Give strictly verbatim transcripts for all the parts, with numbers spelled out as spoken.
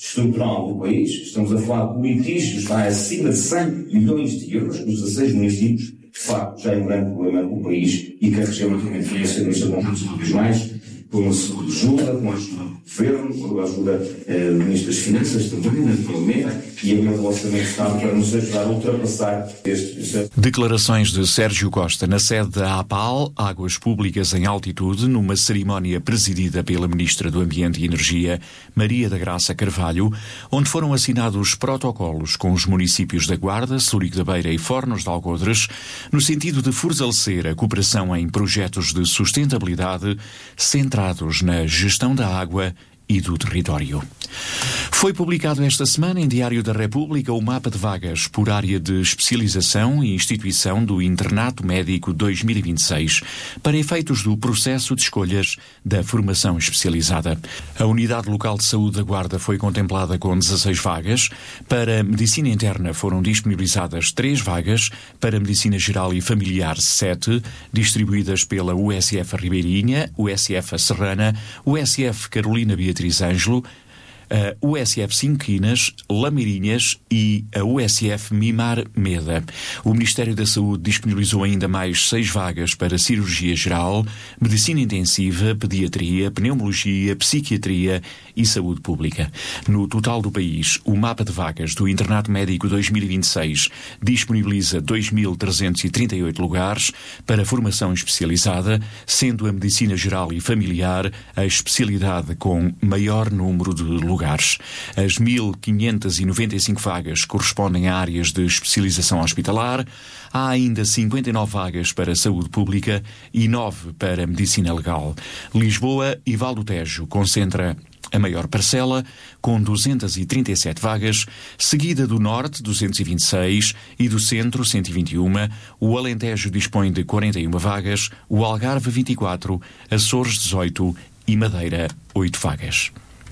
estrutural do país. Estamos a falar que o litígio está acima de cem milhões de euros nos dezasseis municípios. De facto, já é um grande problema para o país e que a região naturalmente financeira neste conjunto cada vez mais, com a ajuda, com a ajuda do Governo, com a ajuda eh, do Ministro das Finanças também, naturalmente, e a minha Orçamento de Estado para nos ajudar a ultrapassar este processo. Declarações de Sérgio Costa na sede da APAL, Águas Públicas em Altitude, numa cerimónia presidida pela Ministra do Ambiente e Energia, Maria da Graça Carvalho, onde foram assinados protocolos com os municípios da Guarda, Celurico da Beira e Fornos de Algodres, no sentido de fortalecer a cooperação em projetos de sustentabilidade centrados na gestão da água e do território. Foi publicado esta semana em Diário da República o mapa de vagas por área de especialização e instituição do Internato Médico dois mil e vinte e seis, para efeitos do processo de escolhas da formação especializada. A Unidade Local de Saúde da Guarda foi contemplada com dezasseis vagas, para Medicina Interna foram disponibilizadas três vagas, para Medicina Geral e Familiar sete, distribuídas pela U S F Ribeirinha, U S F Serrana, U S F Carolina Beatriz Ângelo, a U S F Cinquinas, Lameirinhas e a U S F Mimar Meda. O Ministério da Saúde disponibilizou ainda mais seis vagas para Cirurgia Geral, Medicina Intensiva, Pediatria, Pneumologia, Psiquiatria e Saúde Pública. No total do país, o mapa de vagas do Internato Médico dois mil e vinte e seis disponibiliza dois mil trezentos e trinta e oito lugares para formação especializada, sendo a Medicina Geral e Familiar a especialidade com maior número de lugares. As mil quinhentas e noventa e cinco vagas correspondem a áreas de especialização hospitalar. Há ainda cinquenta e nove vagas para saúde pública e nove para medicina legal. Lisboa e Val do Tejo concentra a maior parcela, com duzentas e trinta e sete vagas, seguida do Norte, duzentas e vinte e seis, e do Centro, cento e vinte e um. O Alentejo dispõe de quarenta e uma vagas, o Algarve, vinte e quatro, Açores, dezoito e Madeira, oito vagas.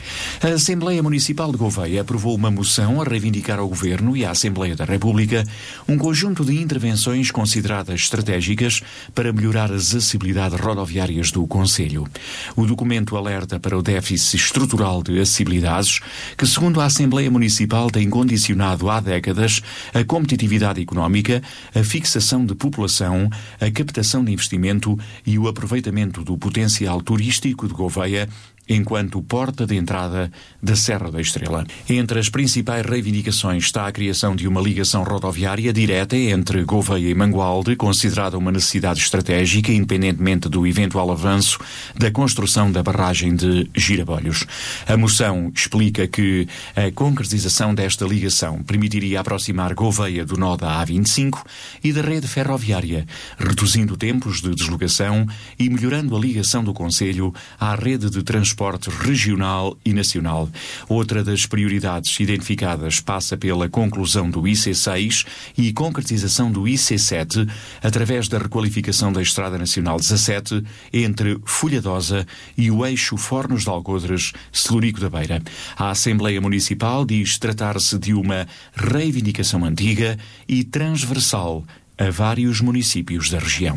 A Assembleia Municipal de Gouveia aprovou uma moção a reivindicar ao Governo e à Assembleia da República um conjunto de intervenções consideradas estratégicas para melhorar as acessibilidades rodoviárias do concelho. O documento alerta para o déficit estrutural de acessibilidades que, segundo a Assembleia Municipal, tem condicionado há décadas a competitividade económica, a fixação de população, a captação de investimento e o aproveitamento do potencial turístico de Gouveia enquanto porta de entrada da Serra da Estrela. Entre as principais reivindicações está a criação de uma ligação rodoviária direta entre Gouveia e Mangualde, considerada uma necessidade estratégica, independentemente do eventual avanço da construção da barragem de Girabolhos. A moção explica que a concretização desta ligação permitiria aproximar Gouveia do nó da A vinte e cinco e da rede ferroviária, reduzindo tempos de deslocação e melhorando a ligação do concelho à rede de transporte regional e nacional. Outra das prioridades identificadas passa pela conclusão do I C seis e concretização do I C sete através da requalificação da Estrada Nacional dezassete entre Folhadosa e o eixo Fornos de Algodres, Celurico da Beira. A Assembleia Municipal diz tratar-se de uma reivindicação antiga e transversal a vários municípios da região.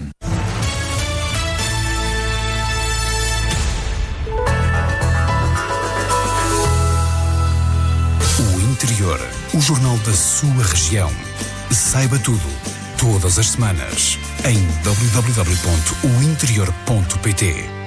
Interior, o jornal da sua região. Saiba tudo, todas as semanas, em w w w ponto o interior ponto p t.